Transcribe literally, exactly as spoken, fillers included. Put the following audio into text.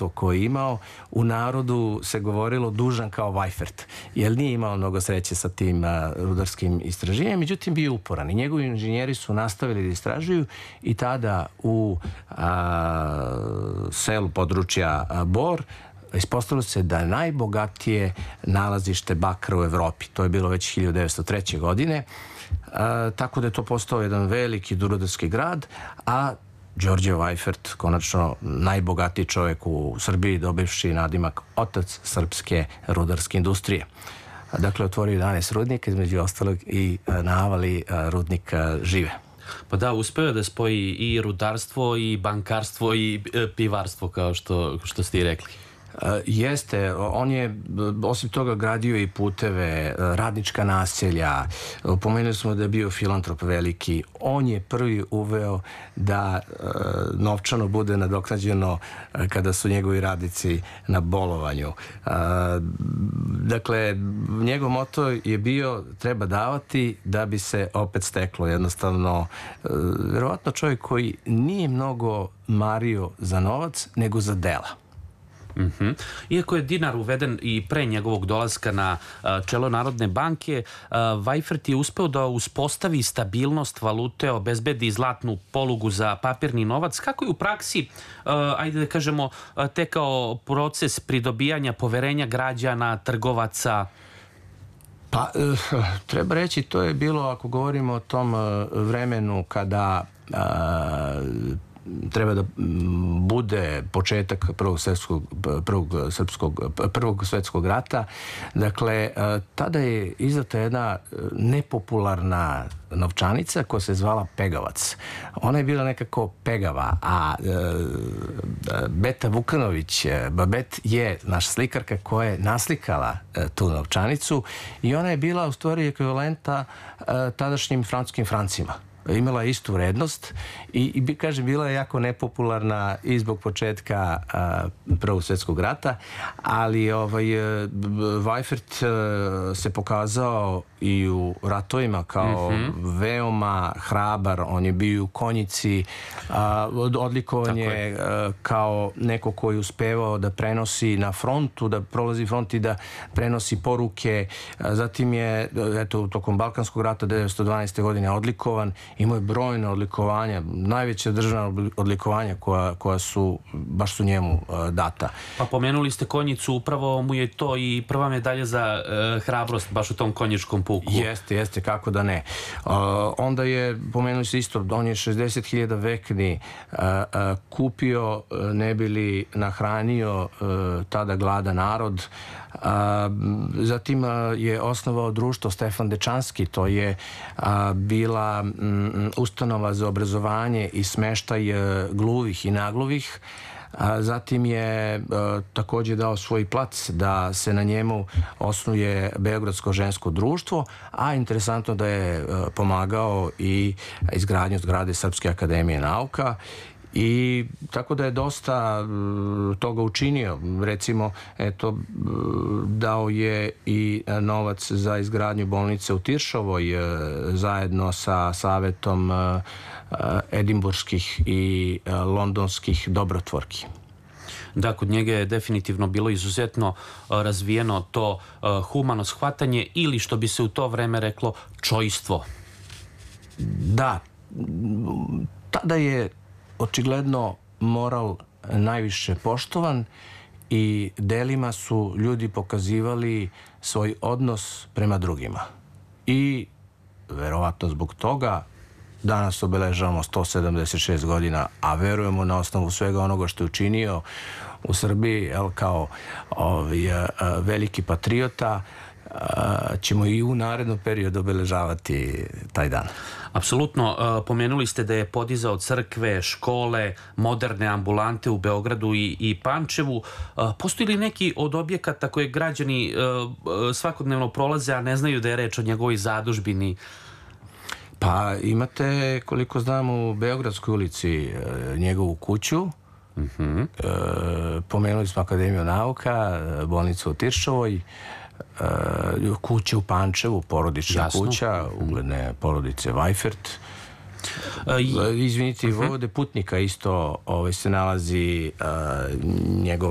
bogatstvo koje je imao, u narodu se govorilo dužan kao Vajfert, jer nije imao mnogo sreće sa tim rudarskim istraživanjem, međutim bio uporan i njegovi inženjeri su nastavili da istražuju i tada u a, selu područja Bor ispostavilo se da je najbogatije nalazište bakra u Evropi. To je bilo već hiljadu devetsto treće. godine, a, tako da je to postao jedan veliki rudarski grad, a Đorđe Vajfert, konačno najbogatiji čovjek u Srbiji, dobivši nadimak otac srpske rudarske industrije. Dakle, otvorio jedanaest rudnika, između ostalog i na Avali rudnik Žive. Pa da, uspeo je da spoji i rudarstvo, i bankarstvo, i pivarstvo, kao što, što ste i rekli. Jeste, on je osim toga gradio i puteve, radnička naselja, pomenuli smo da je bio filantrop veliki. On je prvi uveo da novčano bude nadoknađeno kada su njegovi radnici na bolovanju. Dakle, njegov moto je bio treba davati da bi se opet steklo. Jednostavno, verovatno čovjek koji nije mnogo mario za novac, nego za dela. Uh-huh. Iako je dinar uveden i pre njegovog dolaska na uh, čelo Narodne banke, uh, Vajfert je uspeo da uspostavi stabilnost valute, obezbedi zlatnu polugu za papirni novac. Kako je u praksi, uh, ajde da kažemo, uh, tekao proces pridobijanja poverenja građana, trgovaca? Pa, uh, treba reći, to je bilo, ako govorimo o tom uh, vremenu kada uh, treba da bude početak prvog svjetskog, prvog srpskog, prvog svjetskog rata. Dakle, tada je izdata jedna nepopularna novčanica koja se zvala Pegavac. Ona je bila nekako pegava, a e, Beta Vukanović, Babet, je naša slikarka koja je naslikala e, tu novčanicu i ona je bila u stvari ekvivalenta e, tadašnjim francuskim francima. Imala je istu vrednost i, i kažem, bila je jako nepopularna i zbog početka a, Prvog svjetskog rata, ali ovaj, Vajfert se pokazao i u ratovima kao mm-hmm. veoma hrabar. On je bio u konjici, a, odlikovan je kao neko koji je uspevao da prenosi na frontu, da prolazi front i da prenosi poruke. A, zatim je, eto, tokom Balkanskog rata devetsto dvanaeste. godine odlikovan. Imao je brojne odlikovanja, najveća državna odlikovanja koja, koja su, baš su njemu uh, data. Pa pomenuli ste konjicu, upravo mu je to i prva medalja za uh, hrabrost, baš u tom konjičkom puku. Jeste, jeste, kako da ne. Uh, onda je, pomenuli ste isto, on je šezdeset hiljada vekni uh, uh, kupio, uh, ne bi li nahranio uh, tada gladan narod. A, zatim a, je osnovao društvo Stefan Dečanski, to je a, bila m, ustanova za obrazovanje i smeštaj a, gluvih i nagluvih. A, zatim je a, također dao svoj plac da se na njemu osnuje Beogradsko žensko društvo, a interesantno da je a, pomagao i izgradnju zgrade Srpske akademije nauka. I tako da je dosta toga učinio. Recimo, eto, dao je i novac za izgradnju bolnice u Tiršovoj zajedno sa savetom edimburskih i londonskih dobrotvorki. Da, kod njega je definitivno bilo izuzetno razvijeno to humano shvatanje ili, što bi se u to vreme reklo, čojstvo. Da, tada je očigledno moral najviše poštovan i delima su ljudi pokazivali svoj odnos prema drugima. I verovatno zbog toga danas obeležavamo sto sedamdeset šest godina, a verujemo na osnovu svega onoga što je učinio u Srbiji, jel, kao ovaj, veliki patriota, ćemo i u narednom periodu obeležavati taj dan. Apsolutno. Pomenuli ste da je podizao crkve, škole, moderne ambulante u Beogradu i, i Pančevu. Postoji li neki od objekata koje građani svakodnevno prolaze, a ne znaju da je reč o njegovoj zadužbini? Pa imate, koliko znam, u Beogradskoj ulici njegovu kuću. Uh-huh. Pomenuli smo Akademiju nauka, bolnicu u Tiršovoj, Uh, kuće u Pančevu, porodična Jasno. kuća, ugledne porodice Vajfert. Uh, Izvinite, uh-huh. Vojvode Putnika isto ovaj, se nalazi uh, njegov